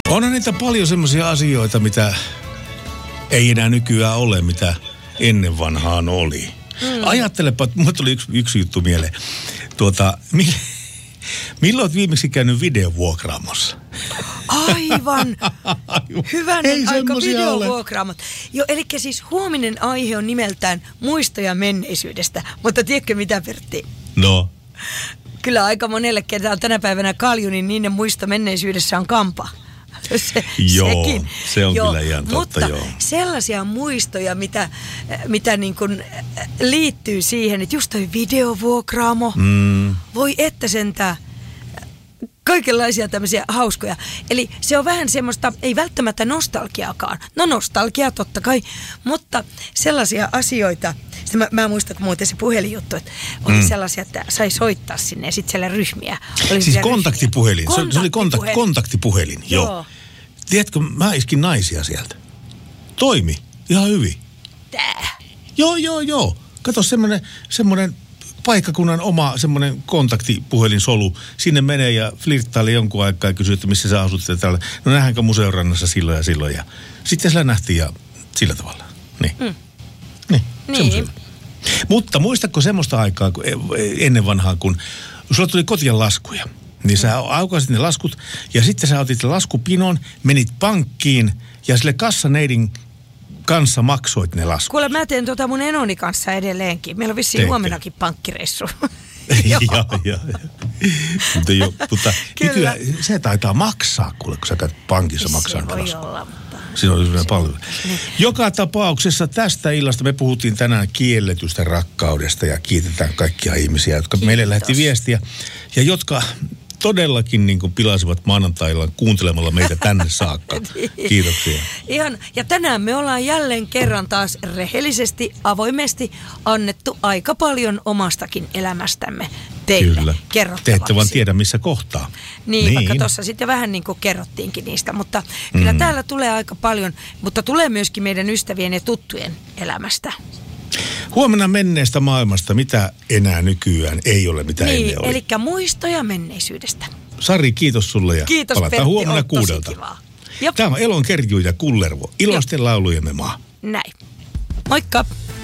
Onhan niitä paljon semmoisia asioita, mitä ei enää nykyään ole, mitä ennen vanhaan oli. Ajattelepa, mulle tuli yksi juttu mieleen. Milloin olet viimeksi käynyt videovuokraamossa? Aivan. Hyvänen aika videovuokraamot. Jo, eli siis huominen aihe on nimeltään muistoja menneisyydestä. Mutta tiedätkö mitä, Pertti? No. Kyllä aika monelle, ketä on tänä päivänä kalju, niin niiden muisto menneisyydessä on kampa. Sekin. Se on kyllä ihan totta, mutta joo. Sellaisia muistoja, mitä niin kuin liittyy siihen, että just toi videovuokraamo, voi että sentään, kaikenlaisia tämmöisiä hauskoja. Eli se on vähän semmoista, ei välttämättä nostalgiaakaan. No nostalgia totta kai, mutta sellaisia asioita. Sitten mä muistan, kun muuten se puhelinjuttu, että oli sellaisia, että sai soittaa sinne ja sitten siellä ryhmiä. Oli siis kontaktipuhelin. Se oli kontaktipuhelin, joo. Tiedätkö, mä iskin naisia sieltä. Toimi, ihan hyvin. Tää? Joo. Kato semmoinen paikkakunnan oma semmoinen kontaktipuhelinsolu. Sinne menee ja flirttaili jonkun aikaa ja kysyy, että missä sä asut täällä. No nähdäänkö museorannassa silloin ja silloin. Ja sitten siellä nähtiin ja sillä tavalla. Niin. Mutta muistatko semmoista aikaa ennen vanhaa, kun sulla tuli kotiin laskuja. Niin sä aukaisit ne laskut ja sitten sä otit laskupinon, menit pankkiin ja sille kassaneidin kanssa maksoit ne laskut. Kuule, mä teen mun enoni kanssa edelleenkin. Meillä on vissiin huomenakin pankkireissu. Joo. Mutta nykyään se taitaa maksaa, kuule, kun sä käyt pankissa maksaa ne laskut. Voi olla, mutta... Siinä on sellainen palvelu. Joka tapauksessa tästä illasta me puhuttiin tänään kielletystä rakkaudesta ja kiitetään kaikkia ihmisiä, jotka meille lähetti viestiä ja jotka todellakin niin kuin pilasivat maanantailla kuuntelemalla meitä tänne saakka. Kiitoksia. Ihan, ja tänään me ollaan jälleen kerran taas rehellisesti, avoimesti annettu aika paljon omastakin elämästämme teille kerrottavaksi. Te ette vaan tiedä missä kohtaa. Niin, vaikka tuossa sitten vähän niin kuin kerrottiinkin niistä, mutta kyllä täällä tulee aika paljon, mutta tulee myöskin meidän ystävien ja tuttujen elämästä. Huomenna menneestä maailmasta, mitä enää nykyään ei ole, mitä ennen oli. Eli muistoja menneisyydestä. Sari, kiitos sulle ja kiitos, palataan Pertti, huomenna 6. Tämä on Elon Kerju ja Kullervo. Iloisten laulujemme maa. Näin. Moikka!